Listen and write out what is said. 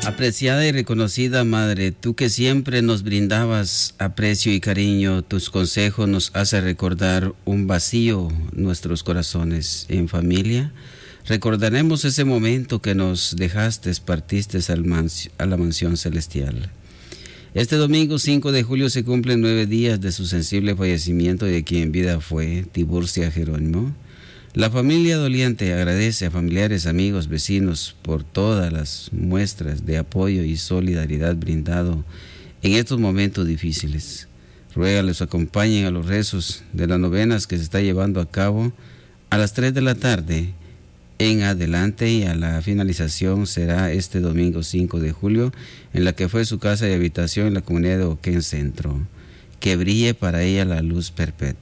Apreciada y reconocida Madre, tú que siempre nos brindabas aprecio y cariño, tus consejos nos hacen recordar un vacío en nuestros corazones. En familia, recordaremos ese momento que nos dejaste, partiste a la mansión celestial. Este domingo 5 de julio se cumplen 9 días de su sensible fallecimiento y de quien en vida fue Tiburcia Jerónimo. La familia doliente agradece a familiares, amigos, vecinos por todas las muestras de apoyo y solidaridad brindado en estos momentos difíciles. Ruega les acompañen a los rezos de las novenas que se está llevando a cabo a las 3 de la tarde en adelante, y a la finalización será este domingo 5 de julio en la que fue su casa de habitación en la comunidad de Oquén Centro. Que brille para ella la luz perpetua.